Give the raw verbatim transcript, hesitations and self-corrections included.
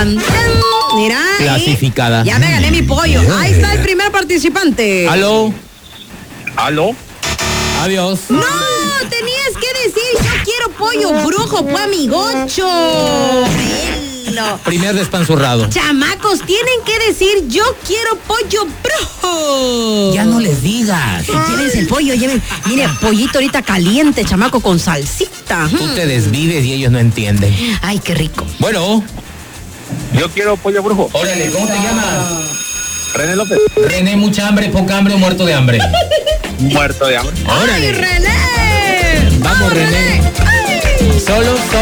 Tan, tan. Mira. Clasificada. Ahí, ya me gané mi pollo. Ahí está el primer participante. Aló. ¿Aló? Adiós. No, tenías que decir yo quiero pollo brujo, pues amigocho. Velo. Primer despanzurrado. Chamacos, tienen que decir yo quiero pollo brujo. Ya no les digas. Llévense el pollo, lleven. Mire, pollito ahorita caliente, chamaco, con salsita. Tú te desvives y ellos no entienden. Ay, qué rico. Bueno. Yo quiero pollo brujo. Órale, ¿cómo te llamas? René López. René, mucha hambre, poca hambre o muerto de hambre. Muerto de hambre. ¡Ay, Órale. René! Vamos, René. Ay. Solo, solo.